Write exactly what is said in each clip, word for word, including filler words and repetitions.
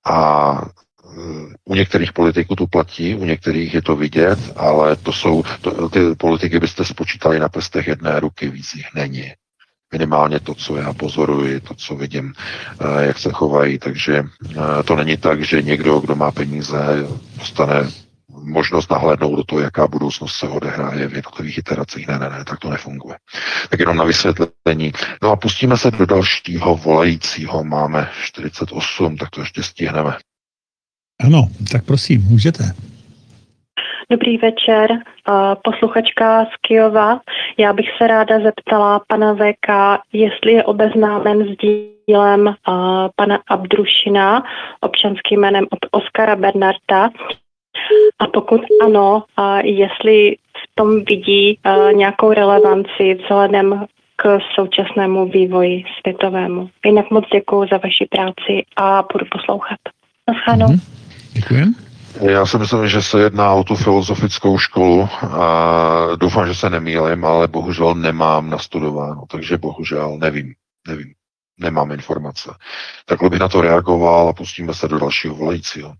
A u některých politiků to platí, u některých je to vidět, ale to jsou, to, ty politiky byste spočítali na prstech jedné ruky, víc jich není. Minimálně to, co já pozoruji, to, co vidím, jak se chovají. Takže to není tak, že někdo, kdo má peníze, dostane možnost nahlédnout do toho, jaká budoucnost se odehraje v jednotlivých iteracích. Ne, ne, ne, tak to nefunguje. Tak jenom na vysvětlení. No a pustíme se do dalšího volajícího. Máme čtyřicet osm, tak to ještě stihneme. Ano, tak prosím, můžete. Dobrý večer, posluchačka z Kyjova. Já bych se ráda zeptala pana V K, jestli je obeznámen s dílem pana Abdrušina, občanským jménem Oskara Bernarda. A pokud ano, jestli v tom vidí nějakou relevanci vzhledem k současnému vývoji světovému. Jinak moc děkuji za vaši práci a budu poslouchat. Naschledanou. Mm-hmm. Děkuji. Já si myslím, že se jedná o tu filozofickou školu a doufám, že se nemýlím, ale bohužel nemám nastudováno, takže bohužel nevím, nevím, nemám informace. Takhle bych na to reagoval a pustíme se do dalšího volajícího.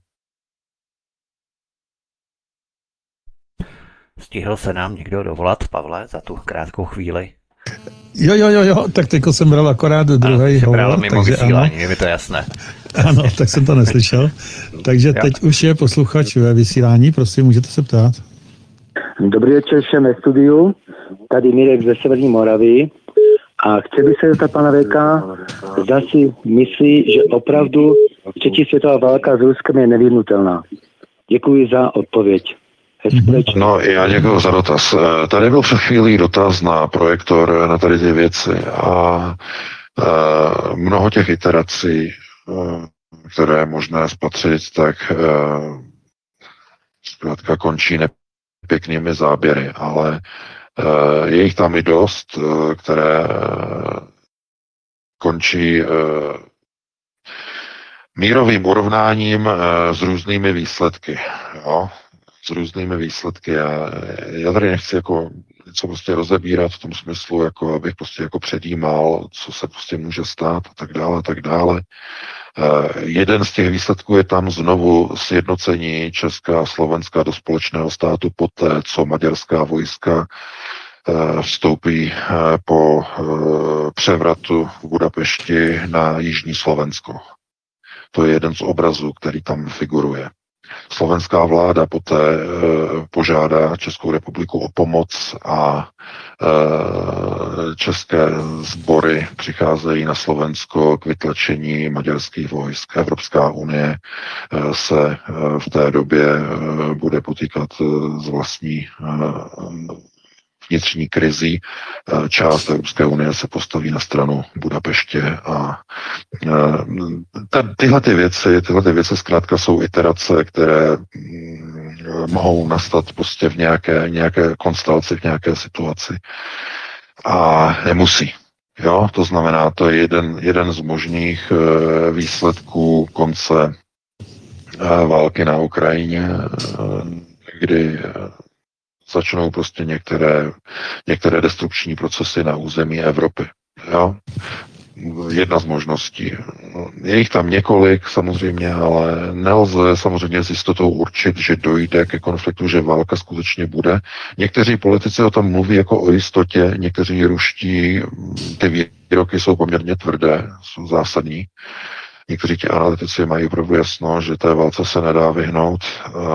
Stihl se nám někdo dovolat, Pavle, za tu krátkou chvíli? Jo, jo, jo, jo, tak teďko jsem bral akorát druhý hovor, mimo takže vysílání, ano. je mi to jasné. Ano, tak jsem to neslyšel. Takže teď už je posluchač ve vysílání, prosím, můžete se ptát. Dobrý večer všem ve studiu, tady Mirek ze Severní Moravy a chci bych se zeptat pana Véka, zda si myslí, že opravdu třetí světová válka s Ruskem je nevyhnutelná. Děkuji za odpověď. No, já děkuji za dotaz. Tady byl před chvílí dotaz na projektor na tady ty věci a Uh, mnoho těch iterací, uh, které je možné spatřit, tak uh, zkrátka končí nepěknými záběry, ale uh, je jich tam i dost, uh, které uh, končí uh, mírovým urovnáním uh, s různými výsledky. Jo? S různými výsledky. A já tady nechci jako něco prostě rozebírat v tom smyslu, jako abych prostě jako předjímal, co se prostě může stát a tak dále, a tak dále. Uh, jeden z těch výsledků je tam znovu sjednocení Česka a Slovenska do společného státu poté, co maďarská vojska uh, vstoupí uh, po uh, převratu v Budapešti na jižní Slovensko. To je jeden z obrazů, který tam figuruje. Slovenská vláda poté e, požádá Českou republiku o pomoc a e, české sbory přicházejí na Slovensko k vytlačení maďarských vojsk. Evropská unie e, se e, v té době e, bude potýkat e, s vlastní e, vnitřní krizí. Část Evropské unie se postaví na stranu Budapeště a tyhle ty věci, tyhle ty věci zkrátka jsou iterace, které mohou nastat prostě v nějaké, nějaké konstelaci, v nějaké situaci a nemusí. Jo, to znamená, to je jeden, jeden z možných výsledků konce války na Ukrajině, kdy začnou prostě některé, některé destrukční procesy na území Evropy. Jo? Jedna z možností. Je jich tam několik samozřejmě, ale nelze samozřejmě s jistotou určit, že dojde ke konfliktu, že válka skutečně bude. Někteří politici o tom mluví jako o jistotě, někteří ruští, ty výroky jsou poměrně tvrdé, jsou zásadní. Někteří ti analytici mají opravdu jasno, že té válce se nedá vyhnout.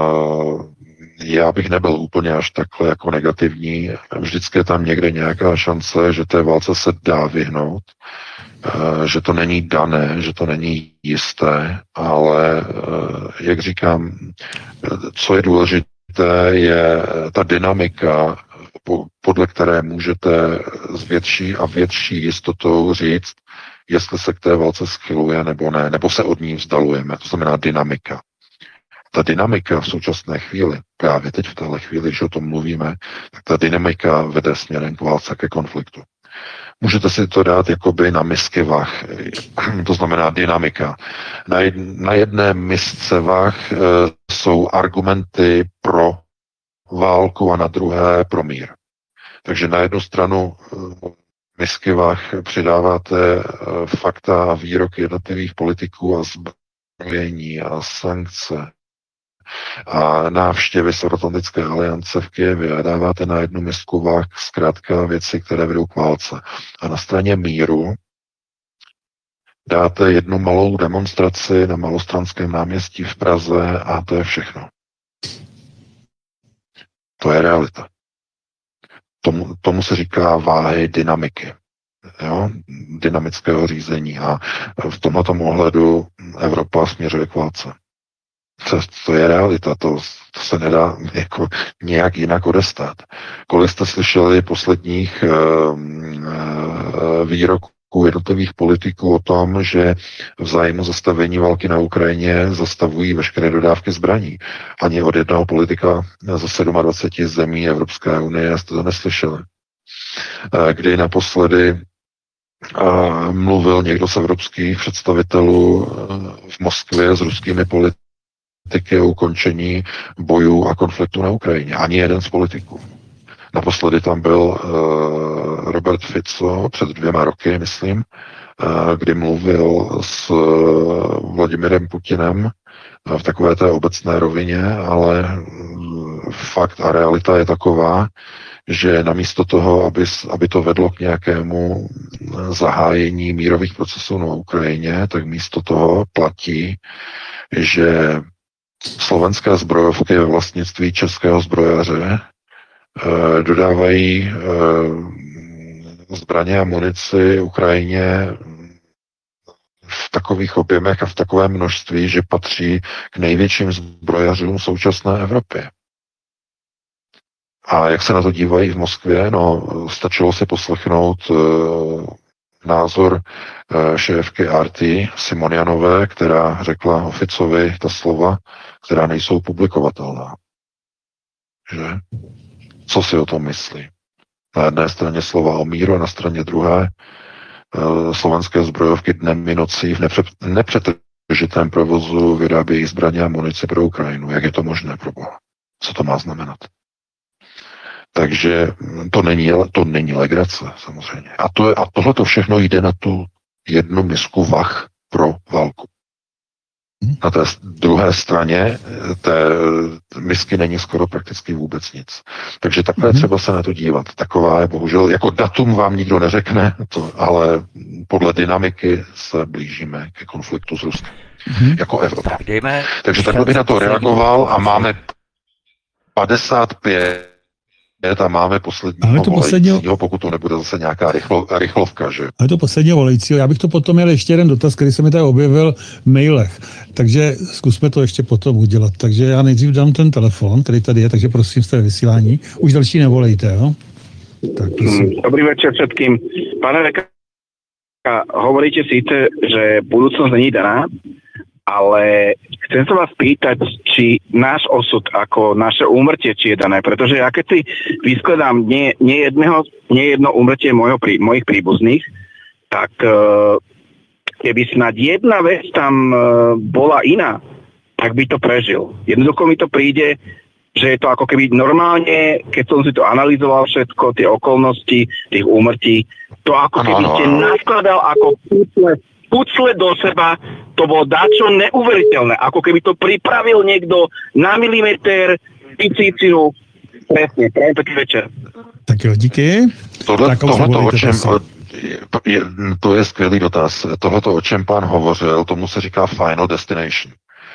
Já bych nebyl úplně až takhle jako negativní. Vždycky je tam někde nějaká šance, že té válce se dá vyhnout, že to není dané, že to není jisté, ale jak říkám, co je důležité, je ta dynamika, podle které můžete s větší a větší jistotou říct, jestli se k té válce schyluje nebo ne, nebo se od ní vzdalujeme. To znamená dynamika. Ta dynamika v současné chvíli, právě teď v téhle chvíli, když o tom mluvíme, tak ta dynamika vede směrem k válce, ke konfliktu. Můžete si to dát jakoby na misky vah, to znamená dynamika. Na, jed, na jedné misce vah e, jsou argumenty pro válku a na druhé pro mír. Takže na jednu stranu e, misky vah přidáváte e, fakta a výroky jednotlivých politiků a a sankce a návštěvy Severoatlantické aliance v Kyjevě a dáváte na jednu misku vah zkrátka věci, které vedou k válce. A na straně míru dáte jednu malou demonstraci na Malostranském náměstí v Praze a to je všechno. To je realita. Tomu, tomu se říká váhy dynamiky. Jo? Dynamického řízení. A v tomto ohledu Evropa směřuje k válce. To, to je realita, to, to se nedá jako nějak jinak odestát. Kolik jste slyšeli posledních uh, uh, výroků jednotlivých politiků o tom, že v zájmu zastavení války na Ukrajině zastavují veškeré dodávky zbraní. Ani od jednoho politika ze dvacet sedm zemí Evropské unie jste to neslyšeli. Kdy naposledy mluvil někdo z evropských představitelů v Moskvě s ruskými politiky o ukončení bojů a konfliktu na Ukrajině. Ani jeden z politiků. Naposledy tam byl uh, Robert Fico před dvěma roky, myslím, uh, kdy mluvil s uh, Vladimirem Putinem uh, v takové té obecné rovině, ale uh, fakt a realita je taková, že namísto toho, aby, aby to vedlo k nějakému zahájení mírových procesů na Ukrajině, tak místo toho platí, že slovenské zbrojovky ve vlastnictví českého zbrojaře dodávají zbraně a munici Ukrajině v takových objemech a v takovém množství, že patří k největším zbrojařům současné Evropy. A jak se na to dívají v Moskvě? No, stačilo si poslechnout názor šéfky R T Simonianové, která řekla Oficovi ta slova, která nejsou publikovatelná. Že? Co si o tom myslí? Na jedné straně slova o míru a na straně druhé uh, slovenské zbrojovky dnem i nocí v nepře- nepřetržitém provozu vyrábějí zbraně a munici pro Ukrajinu. Jak je to možné, pro Boha? Co to má znamenat? Takže to není, to není legrace, samozřejmě. A, to je, a tohle to všechno jde na tu jednu misku vah pro válku. Na té druhé straně té misky není skoro prakticky vůbec nic. Takže takhle mm-hmm. třeba se na to dívat. Taková je bohužel, jako datum vám nikdo neřekne, to, ale podle dynamiky se blížíme ke konfliktu s Ruskem. Mm-hmm. Jako Evropa. Tak dejme, Takže takhle bych na to reagoval a máme padesát pět a máme posledního to volajícího, posledního, pokud to nebude zase nějaká rychlo, rychlovka, že? Ale to posledního volajícího, já bych to potom měl ještě jeden dotaz, který se mi tady objevil v mailech, takže zkusme to ještě potom udělat. Takže já nejdřív dám ten telefon, který tady je, takže prosím, jste ve vysílání. Už další nevolejte, jo? Tak, Dobrý večer všetkým. Pane Veka, hovoríte síce, že budúcnosť není daná, ale chcem sa vás pýtať, či náš osud ako naše úmrtie, či je dané, pretože ja keď si vyskladám nie, nie, jedného, nie jedno úmrtie mojho, prí, mojich príbuzných, tak uh, keby snad jedna vec tam uh, bola iná, tak by to prežil. Jednoducho mi to príde, že je to ako keby normálne, keď som si to analyzoval všetko, tie okolnosti tých úmrtí, to ako keby ste naskladal ako pucle, pucle do seba, to bolo dačo neuveriteľné. Ako keby to pripravil niekto na milimeter picíciu. Presne, prajem pekný večer. Tak jo, díky. Tohle, tohleto, o čem, je, to je skvělý dotaz. Tohleto, o čem pán hovořil, tomu se říká Final Destination.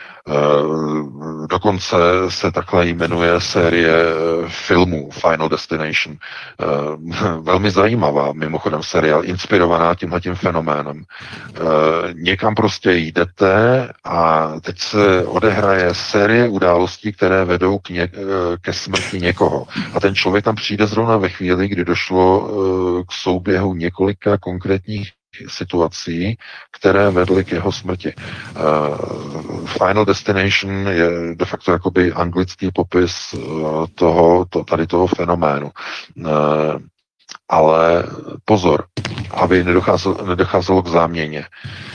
Uh, dokonce se takhle jmenuje série filmů Final Destination. Uh, velmi zajímavá, mimochodem seriál, inspirovaná tímhletím fenoménem. Uh, někam prostě jdete a teď se odehraje série událostí, které vedou k ně, ke smrti někoho. A ten člověk tam přijde zrovna ve chvíli, kdy došlo uh, k souběhu několika konkrétních situací, které vedly k jeho smrti. Uh, Final Destination je de facto jakoby anglický popis uh, toho, to, tady toho fenoménu. Uh, ale pozor, aby nedocházelo, nedocházelo k záměně.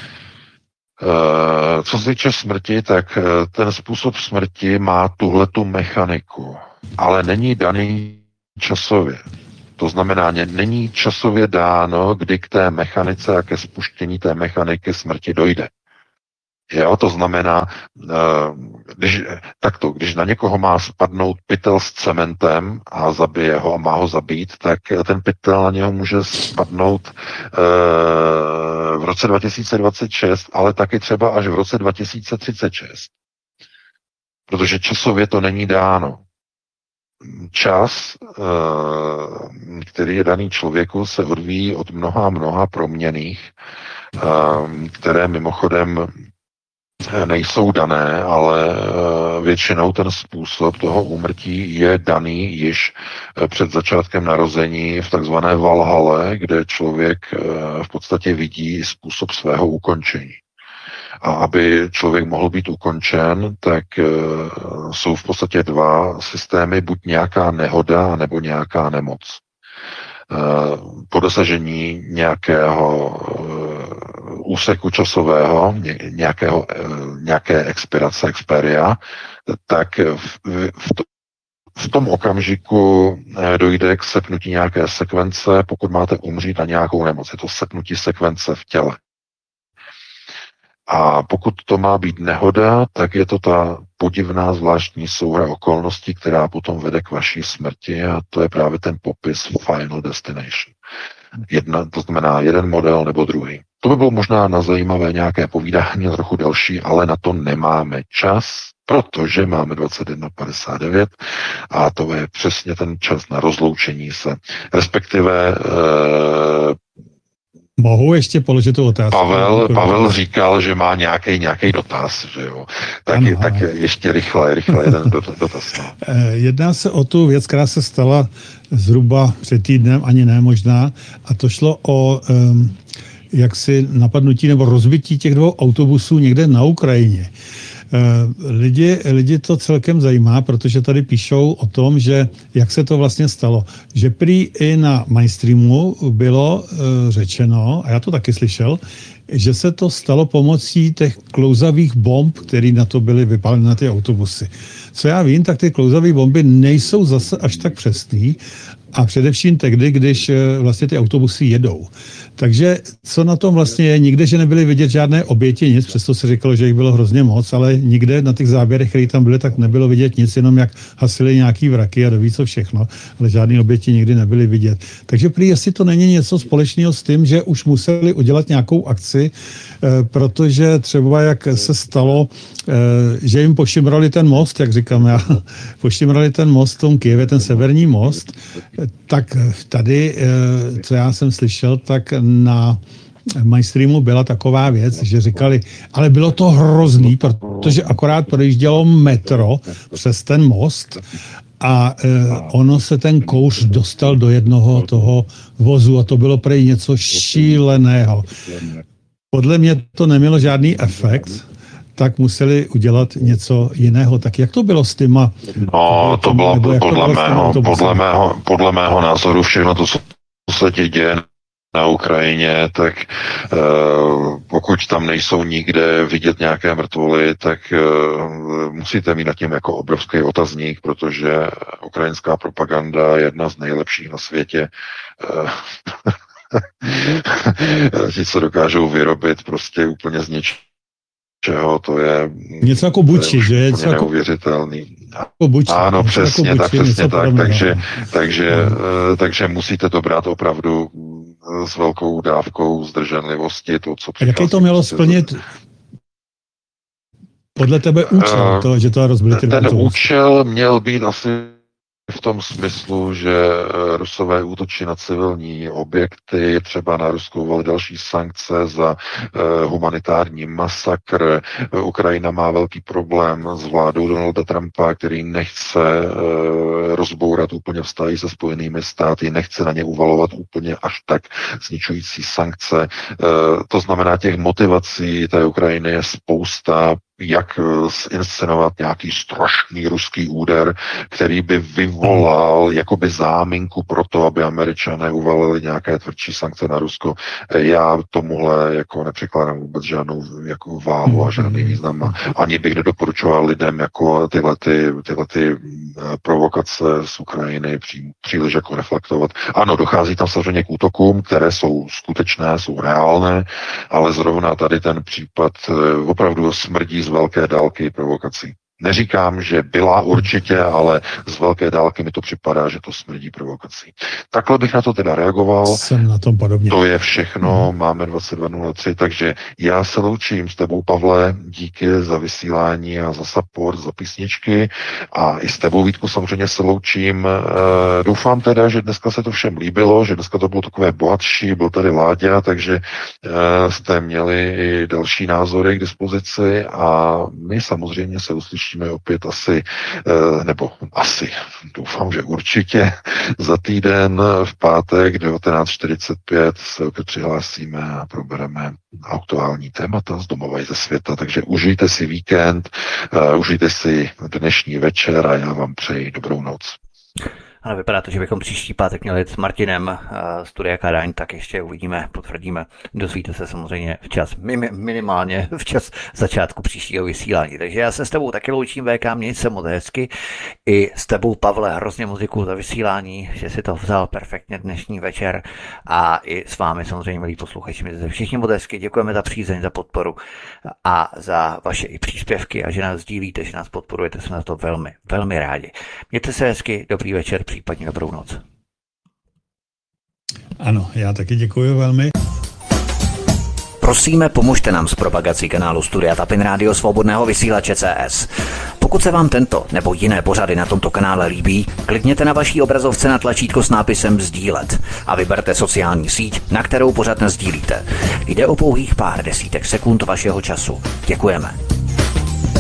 Uh, co se týče smrti, tak uh, ten způsob smrti má tuhletu mechaniku, ale není daný časově. To znamená, není časově dáno, kdy k té mechanice a ke spuštění té mechaniky smrti dojde. Jo, to znamená, když, takto, když na někoho má spadnout pytel s cementem a zabije ho a má ho zabít, tak ten pytel na něho může spadnout v roce dva tisíce dvacet šest, ale taky třeba až v roce dva tisíce třicet šest. Protože časově to není dáno. Čas, který je daný člověku, se odvíjí od mnoha mnoha proměnných, které mimochodem nejsou dané, ale většinou ten způsob toho úmrtí je daný již před začátkem narození v takzvané Valhalle, kde člověk v podstatě vidí způsob svého ukončení. A aby člověk mohl být ukončen, tak jsou v podstatě dva systémy, buď nějaká nehoda, nebo nějaká nemoc. Po dosažení nějakého úseku časového, nějakého, nějaké expirace, experia, tak v, v, to, v tom okamžiku dojde k sepnutí nějaké sekvence, pokud máte umřít na nějakou nemoc. Je to sepnutí sekvence v těle. A pokud to má být nehoda, tak je to ta podivná zvláštní souhra okolností, která potom vede k vaší smrti, a to je právě ten popis Final Destination. Jedna, to znamená jeden model nebo druhý. To by bylo možná na zajímavé nějaké povídání, trochu delší, ale na to nemáme čas, protože máme dvacet jedna padesát devět a to je přesně ten čas na rozloučení se. Respektive eh, Mohu ještě položit tu otázku? Pavel, Pavel říkal, že má nějaký nějaký dotaz, že jo. Tak, ano, tak ještě rychle, rychle jeden dotaz. No. Jedná se o tu věc, která se stala zhruba před týdnem, ani ne možná, a to šlo o um, jaksi napadnutí nebo rozbití těch dvou autobusů někde na Ukrajině. Lidi, lidi to celkem zajímá, protože tady píšou o tom, že jak se to vlastně stalo. Že prý i na mainstreamu bylo uh, řečeno, a já to taky slyšel, že se to stalo pomocí těch klouzavých bomb, které na to byly vypáleny na ty autobusy. Co já vím, tak ty klouzavé bomby nejsou zase až tak přesný, a především tehdy, když vlastně ty autobusy jedou. Takže co na tom vlastně je? Nikde, že nebyly vidět žádné oběti, nic, přesto se říkalo, že jich bylo hrozně moc, ale nikde na těch záběrech, které tam byly, tak nebylo vidět nic, jenom jak hasili nějaký vraky a doví co všechno, ale žádné oběti nikdy nebyly vidět. Takže prý, jestli to není něco společného s tím, že už museli udělat nějakou akci, protože třeba jak se stalo, že jim pošimrali ten most, jak říkám já, pošimrali ten most v tom Kyjevě, ten severní most, tak tady, co já jsem slyšel, tak na mainstreamu byla taková věc, že říkali, ale bylo to hrozný, protože akorát projíždělo metro přes ten most a eh, ono se ten kouř dostal do jednoho toho vozu a to bylo prej něco šíleného. Podle mě to nemělo žádný efekt, tak museli udělat něco jiného. Tak jak to bylo s těma? No, to bylo podle mého, podle mého, podle mého názoru všechno to, co se děje na Ukrajině, tak uh, pokud tam nejsou nikde vidět nějaké mrtvoly, tak uh, musíte mít nad tím jako obrovský otazník, protože ukrajinská propaganda je jedna z nejlepších na světě. Uh, Ti, co dokážou vyrobit prostě úplně z něčeho, to je něco jako Buči, že je něco neuvěřitelný. Jako Buči, ano, přesně jako tak, Buči, přesně tak, podobného. takže, takže, takže musíte to brát opravdu s velkou dávkou zdrženlivosti. To, co a jaký to mělo splnit podle tebe účel, uh, to, že to rozbili ty Ten autobusy? účel měl být asi v tom smyslu, že Rusové útočí na civilní objekty, třeba naruskovali další sankce za uh, humanitární masakr. Ukrajina má velký problém s vládou Donalda Trumpa, který nechce uh, rozbourat úplně vztahy se Spojenými státy, nechce na ně uvalovat úplně až tak zničující sankce. Uh, to znamená, těch motivací té Ukrajiny je spousta, jak zinscenovat nějaký strašný ruský úder, který by vyvolal jakoby záminku pro to, aby Američané uvalili nějaké tvrdší sankce na Rusko. Já tomuhle jako nepřekládám vůbec žádnou jako váhu a žádný význam. Ani bych nedoporučoval lidem jako tyhle, ty, tyhle ty provokace z Ukrajiny pří, příliš jako reflektovat. Ano, dochází tam samozřejmě k útokům, které jsou skutečné, jsou reálné, ale zrovna tady ten případ opravdu smrdí z velké dálky provokací. Neříkám, že byla určitě, ale z velké dálky mi to připadá, že to smrdí provokací. Takhle bych na to teda reagoval. Jsem na tom podobně. To je všechno, hmm. máme dvacet dva nula tři, takže já se loučím s tebou, Pavle, díky za vysílání a za support, za písničky a i s tebou, Vítku, samozřejmě se loučím. E, doufám teda, že dneska se to všem líbilo, že dneska to bylo takové bohatší, byl tady Láďa, takže e, jste měli i další názory k dispozici a my samozřejmě se uslyšíme opět asi, nebo asi, doufám, že určitě za týden v pátek devatenáct čtyřicet pět se opět přihlásíme a probereme aktuální témata z domova i ze světa, takže užijte si víkend, užijte si dnešní večer a já vám přeji dobrou noc. Ale vypadá to, že bychom příští pátek měli s Martinem z Studia Kadaň, tak ještě uvidíme, potvrdíme. Dozvíte se samozřejmě včas, minimálně včas začátku příštího vysílání. Takže já se s tebou taky loučím, V K, měj se moc hezky. I s tebou, Pavle, hrozně moc děkuju za vysílání, že si to vzal perfektně dnešní večer. A i s vámi samozřejmě, milí posluchači, mějte se všichni moc hezky. Děkujeme za přízeň, za podporu a za vaše i příspěvky a že nás sdílíte, že nás podporujete, jsme na to velmi, velmi rádi. Mějte se hezky, dobrý večer, případně dobrou noc. Ano, já taky děkuji velmi. Prosíme, pomožte nám s propagací kanálu Studia Tapin Rádio Svobodného vysílače C S. Pokud se vám tento nebo jiné pořady na tomto kanále líbí, klikněte na vaší obrazovce na tlačítko s nápisem sdílet a vyberte sociální síť, na kterou pořad sdílíte. Jde o pouhých pár desítek sekund vašeho času. Děkujeme.